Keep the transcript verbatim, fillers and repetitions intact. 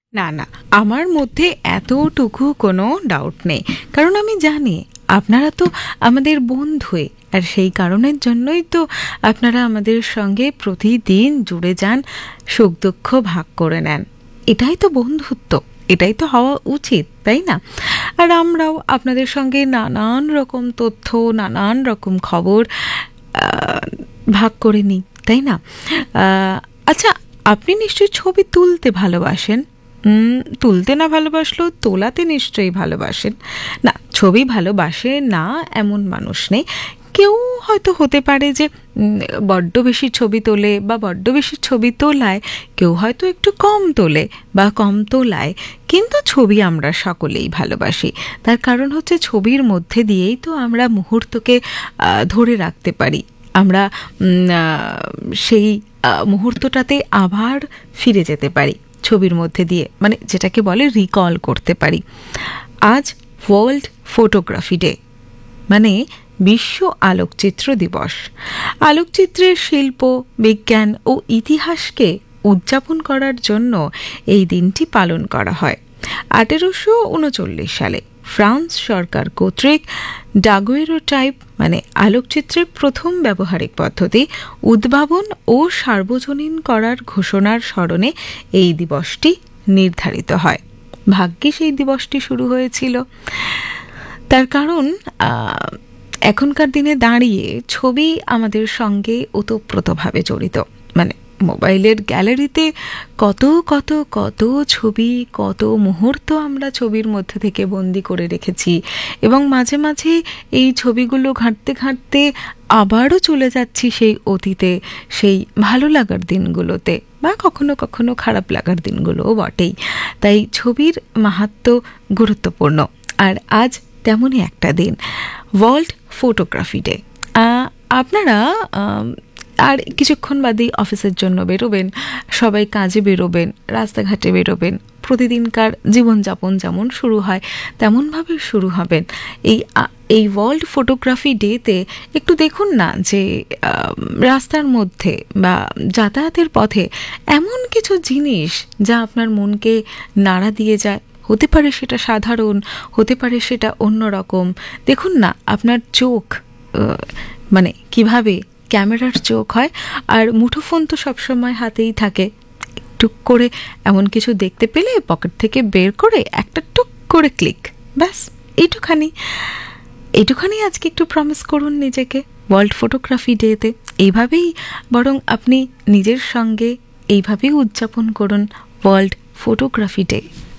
না না, আমার মধ্যে এতটুকু কোনো ডাউট নেই, কারণ আমি জানি আপনারা তো আমাদের বন্ধুই, আর সেই কারণের জন্যই তো আপনারা আমাদের সঙ্গে প্রতিদিন জুড়ে যান, সুখ দুঃখ ভাগ করে নেন। এটাই তো বন্ধুত্ব, এটাই তো হওয়া উচিত, তাই না? আর আমরাও আপনাদের সঙ্গে নানান রকম তথ্য, নানান রকম খবর আহ, ভাগ করে নিই, তাই না? আহ, আচ্ছা, আপনি নিশ্চয়ই ছবি তুলতে ভালোবাসেন। উম, তুলতে না ভালোবাসলেও তোলাতে নিশ্চয়ই ভালোবাসেন। না, ছবি ভালোবাসে না এমন মানুষ নেই। কেউ হয়তো হতে পারে যে উম, বড্ড বেশি ছবি তোলে বা বড্ড বেশি ছবি তোলায়, কেউ হয়তো একটু কম তোলে বা কম তোলায়, কিন্তু ছবি আমরা সকলেই ভালোবাসি। তার কারণ হচ্ছে ছবির মধ্যে দিয়েই তো আমরা মুহূর্তকে আহ, ধরে রাখতে পারি। আমরা উম, আহ, সেই আহ, মুহূর্তটাতে আবার ফিরে যেতে পারি ছবির মধ্যে দিয়ে, মানে যেটাকে বলে রিকল করতে পারি। আজ ওয়ার্ল্ড ফটোগ্রাফি ডে, মানে বিশ্ব আলোকচিত্র দিবস। আলোকচিত্রের শিল্প, বিজ্ঞান ও ইতিহাসকে উদযাপন করার জন্য এই দিনটি পালন করা হয়। আঠেরোশো উনচল্লিশ সালে ফ্রান্স সরকার কর্তৃক ডাগুয়েরোটাইপ, মানে আলোকচিত্রের প্রথম ব্যবহারিক পদ্ধতি উদ্ভাবন ও সার্বজনীন করার ঘোষণার স্মরণে এই দিবসটি নির্ধারিত হয়। ভাগ্যিস এই দিবসটি শুরু হয়েছিল। তার কারণ আহ, এখনকার দিনে দাঁড়িয়ে ছবি আমাদের সঙ্গে ওতপ্রোতভাবে জড়িত। মানে মোবাইলের গ্যালারিতে কত কত কত ছবি, কত মুহূর্ত আমরা ছবির মধ্যে থেকে বন্দি করে রেখেছি, এবং মাঝে মাঝে এই ছবিগুলো ঘাঁটতে ঘাঁটতে আবারও চলে যাচ্ছি সেই অতীতে, সেই ভালো লাগার দিনগুলোতে, বা কখনো কখনো খারাপ লাগার দিনগুলোও বটেই। তাই ছবির মাহাত্ম্য গুরুত্বপূর্ণ। আর আজ তেমনই একটা দিন, ওয়ার্ল্ড ফটোগ্রাফি ডে। আপনারা আম, আর কিছুক্ষণ বাদেই অফিসের জন্য বেরোবেন, সবাই কাজে বেরোবেন, রাস্তাঘাটে বেরোবেন, প্রতিদিনকার জীবনযাপন যেমন শুরু হয় তেমনভাবে শুরু হবেন। এই আ- এই ওয়ার্ল্ড ফটোগ্রাফি ডেতে একটু দেখুন না যে আম, রাস্তার মধ্যে বা যাতায়াতের পথে এমন কিছু জিনিস যা আপনার মনকে নাড়া দিয়ে যায়। হতে পারে সেটা সাধারণ, হতে পারে সেটা অন্যরকম। দেখুন না আপনার চোখ, আহ, মানে কিভাবে ক্যামেরার চোখ হয়, আর মুঠোফোন তো সবসময় হাতেই থাকে। টুক করে এমন কিছু দেখতে পেলে পকেট থেকে বের করে একটা টুক করে ক্লিক, ব্যাস। এইটুখানি এইটুখানি আজকে একটু প্রমিস করুন নিজেকে ওয়ার্ল্ড ফটোগ্রাফি ডেতে। এইভাবেই বরং আপনি নিজের সঙ্গে এইভাবেই উদযাপন করুন ওয়ার্ল্ড ফটোগ্রাফি ডে।